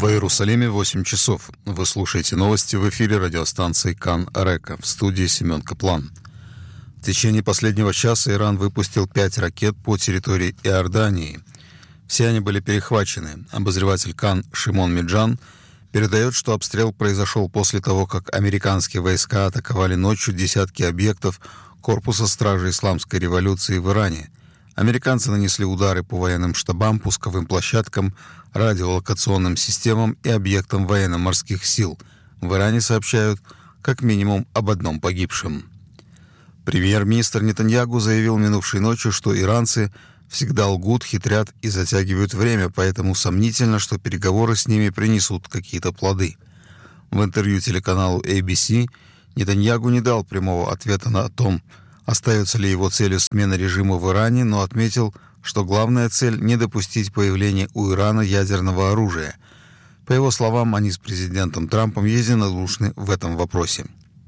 В Иерусалиме 8 часов. Вы слушаете новости в эфире радиостанции Кан Река. В студии Семен Каплан. В течение последнего часа Иран выпустил 5 ракет по территории Иордании. Все они были перехвачены. Обозреватель Кан Шимон Меджан передает, что обстрел произошел после того, как американские войска атаковали ночью десятки объектов корпуса стражи исламской революции в Иране. Американцы нанесли удары по военным штабам, пусковым площадкам, радиолокационным системам и объектам военно-морских сил. В Иране сообщают как минимум об одном погибшем. Премьер-министр Нетаньяху заявил минувшей ночью, что иранцы всегда лгут, хитрят и затягивают время, поэтому сомнительно, что переговоры с ними принесут какие-то плоды. В интервью телеканалу ABC Нетаньяху не дал прямого ответа на том, остается ли его целью смена режима в Иране, но отметил, что главная цель – не допустить появления у Ирана ядерного оружия. По его словам, они с президентом Трампом единодушны в этом вопросе.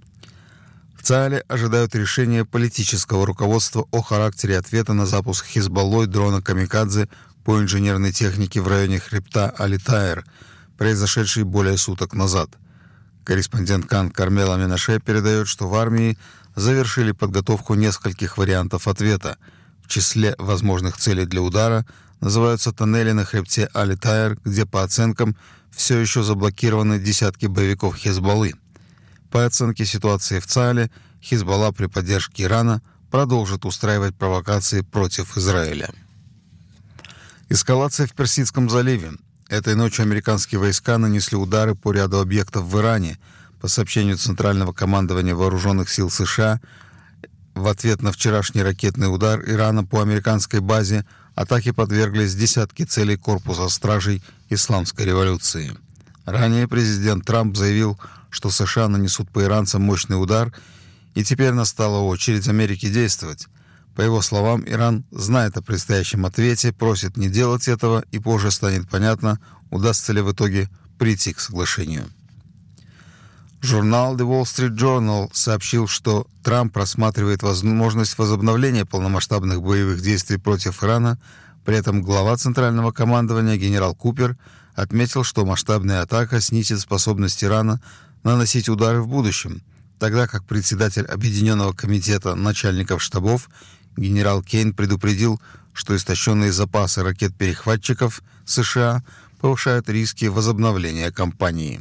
В ЦААЛе ожидают решения политического руководства о характере ответа на запуск Хизбаллой дрона «Камикадзе» по инженерной технике в районе хребта Али-Тайр, произошедший более суток назад. Корреспондент Кан Кармела Менаше передает, что в армии завершили подготовку нескольких вариантов ответа. В числе возможных целей для удара называются тоннели на хребте Али-Тайр, где, по оценкам, все еще заблокированы десятки боевиков Хизбаллы. По оценке ситуации в ЦААЛе, Хизбалла при поддержке Ирана продолжит устраивать провокации против Израиля. Эскалация в Персидском заливе. Этой ночью американские войска нанесли удары по ряду объектов в Иране. По сообщению Центрального командования Вооруженных сил США, в ответ на вчерашний ракетный удар Ирана по американской базе атаке подверглись десятки целей корпуса стражей исламской революции. Ранее президент Трамп заявил, что США нанесут по иранцам мощный удар, и теперь настала очередь Америки действовать. По его словам, Иран знает о предстоящем ответе, просит не делать этого, и позже станет понятно, удастся ли в итоге прийти к соглашению. Журнал The Wall Street Journal сообщил, что Трамп рассматривает возможность возобновления полномасштабных боевых действий против Ирана. При этом глава Центрального командования генерал Купер отметил, что масштабная атака снизит способность Ирана наносить удары в будущем, тогда как председатель Объединенного комитета начальников штабов генерал Кейн предупредил, что истощенные запасы ракет-перехватчиков США повышают риски возобновления кампании.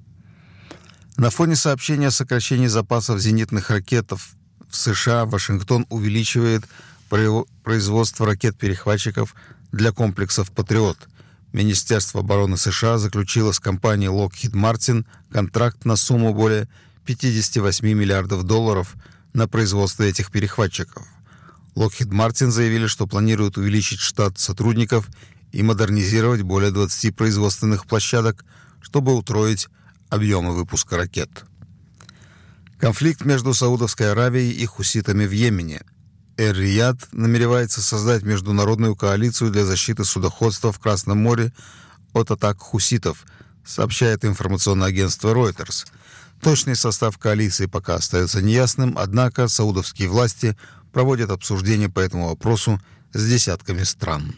На фоне сообщения о сокращении запасов зенитных ракет в США Вашингтон увеличивает производство ракет-перехватчиков для комплексов «Патриот». Министерство обороны США заключило с компанией Lockheed Martin контракт на сумму более $58 миллиардов на производство этих перехватчиков. Lockheed Martin заявили, что планируют увеличить штат сотрудников и модернизировать более 20 производственных площадок, чтобы утроить объемы выпуска ракет. Конфликт между Саудовской Аравией и хуситами в Йемене. Эр-Рияд намеревается создать международную коалицию для защиты судоходства в Красном море от атак хуситов, сообщает информационное агентство Reuters. Точный состав коалиции пока остается неясным, однако саудовские власти проводят обсуждения по этому вопросу с десятками стран.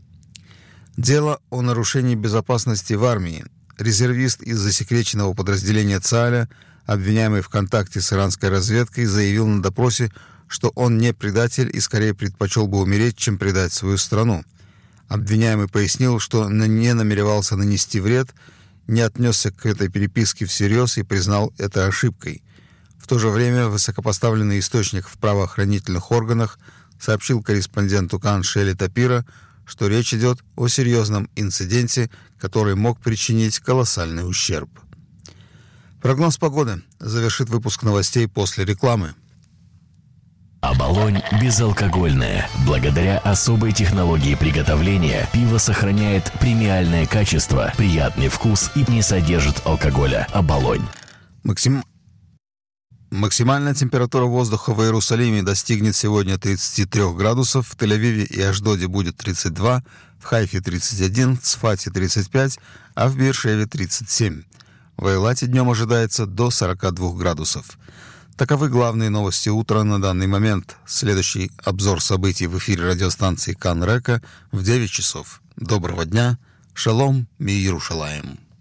Дело о нарушении безопасности в армии. Резервист из засекреченного подразделения ЦААЛа, обвиняемый в контакте с иранской разведкой, заявил на допросе, что он не предатель и скорее предпочел бы умереть, чем предать свою страну. Обвиняемый пояснил, что не намеревался нанести вред, не отнесся к этой переписке всерьез и признал это ошибкой. В то же время высокопоставленный источник в правоохранительных органах сообщил корреспонденту Кан Шели Тапира, что речь идет о серьезном инциденте, который мог причинить колоссальный ущерб. Прогноз погоды завершит выпуск новостей после рекламы. Оболонь безалкогольное. Благодаря особой технологии приготовления пиво сохраняет премиальное качество, приятный вкус и не содержит алкоголя. Оболонь. Максимальная температура воздуха в Иерусалиме достигнет сегодня 33 градусов, в Тель-Авиве и Ашдоде будет 32, в Хайфе 31, в Цфате 35, а в Беэр-Шеве 37. В Эйлате днем ожидается до 42 градусов. Таковы главные новости утра на данный момент. Следующий обзор событий в эфире радиостанции Кан Река в 9 часов. Доброго дня. Шалом, ми Иерушалаим.